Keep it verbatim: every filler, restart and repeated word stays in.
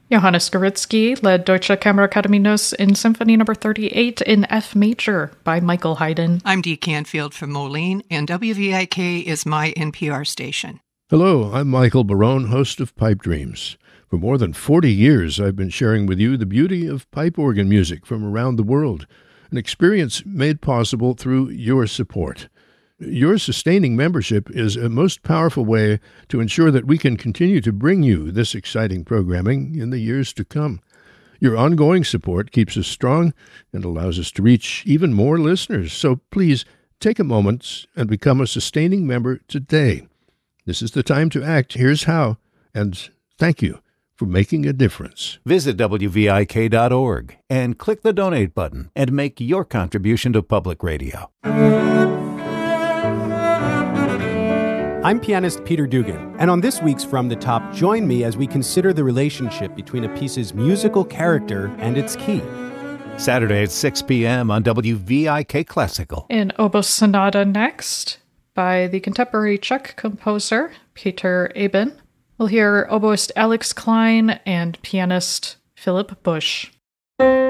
Johannes Gorizki led Deutsche Kammerakademie Nuss in Symphony Number thirty-eight in F major by Michael Haydn. I'm Dee Canfield from Moline, and W V I K is my N P R station. Hello, I'm Michael Barone, host of Pipe Dreams. For more than forty years, I've been sharing with you the beauty of pipe organ music from around the world, an experience made possible through your support. Your sustaining membership is a most powerful way to ensure that we can continue to bring you this exciting programming in the years to come. Your ongoing support keeps us strong and allows us to reach even more listeners. So please take a moment and become a sustaining member today. This is the time to act. Here's how. And thank you for making a difference. Visit W V I K dot org and click the donate button and make your contribution to public radio. I'm pianist Peter Dugan, and on this week's From the Top, join me as we consider the relationship between a piece's musical character and its key. Saturday at six p.m. on W V I K Classical. In Oboe Sonata next, by the contemporary Czech composer Peter Eben, we'll hear oboist Alex Klein and pianist Philip Bush.